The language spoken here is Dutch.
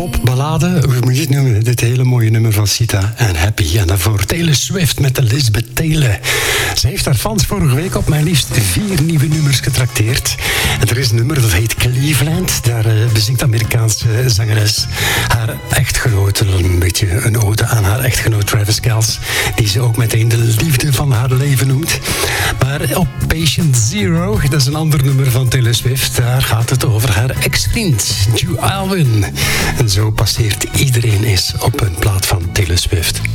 Popballade, hoe moet je het noemen? Dit hele mooie nummer van Sita en Happy. En daarvoor Taylor Swift met Elizabeth Taylor. Ze heeft haar fans vorige week op mijn liefst 4 nieuwe nummers getrakteerd. En er is een nummer dat heet Cleveland. Daar bezingt de Amerikaanse zangeres haar echtgenoot. Een beetje een ode aan haar echtgenoot Travis Kelce, die ze ook meteen de liefde van haar leven noemt. Maar op Patient Zero, dat is een ander nummer van Taylor Swift. Daar gaat het over haar ex-vriend, Drew Alwyn. En zo passeert iedereen eens op een plaat van Taylor Swift.